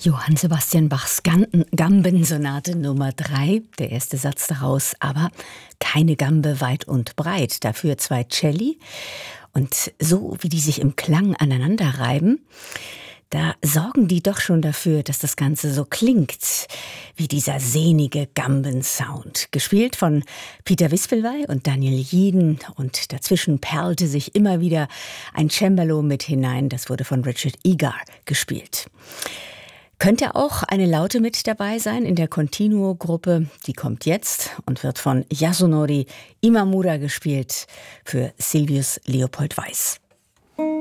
Johann Sebastian Bachs Gambensonate Nummer 3, der erste Satz daraus, aber keine Gambe weit und breit, dafür 2 Celli. Und so wie die sich im Klang aneinander reiben, da sorgen die doch schon dafür, dass das Ganze so klingt wie dieser sehnige Gambensound. Gespielt von Peter Wispelwey und Daniel Jeden, und dazwischen perlte sich immer wieder ein Cembalo mit hinein. Das wurde von Richard Egar gespielt. Könnte auch eine Laute mit dabei sein in der Continuo-Gruppe. Die kommt jetzt und wird von Yasunori Imamura gespielt für Silvius Leopold Weiß.